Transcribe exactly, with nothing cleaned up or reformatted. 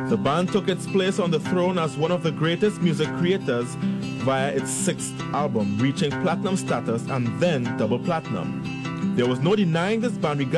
The band took its place on the throne as one of the greatest music creators via its sixth album, reaching platinum status and then double platinum. There was no denying this band, regardless